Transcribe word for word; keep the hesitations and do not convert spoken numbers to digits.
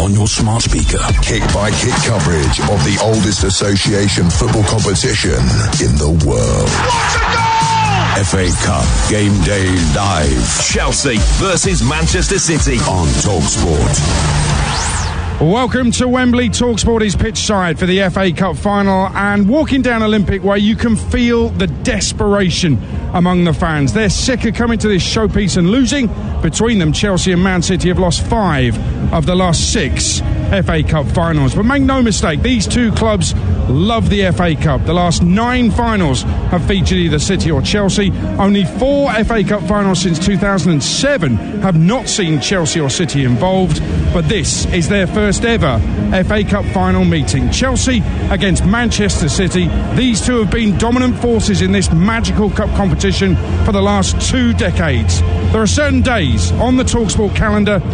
on your smart speaker. Kick-by-kick coverage of the oldest association football competition in the world. What a goal! F A Cup Game Day Live. Chelsea versus Manchester City on TalkSport. Welcome to Wembley. TalkSport is pitch side for the F A Cup final, and walking down Olympic Way you can feel the desperation among the fans. They're sick of coming to this showpiece and losing. Between them, Chelsea and Man City have lost five of the last six F A Cup finals. But make no mistake, these two clubs love the F A Cup. The last nine finals have featured either City or Chelsea. Only four F A Cup finals since two thousand seven have not seen Chelsea or City involved. But this is their first ever F A Cup final meeting. Chelsea against Manchester City. These two have been dominant forces in this magical cup competition for the last two decades. There are certain days on the TalkSport calendar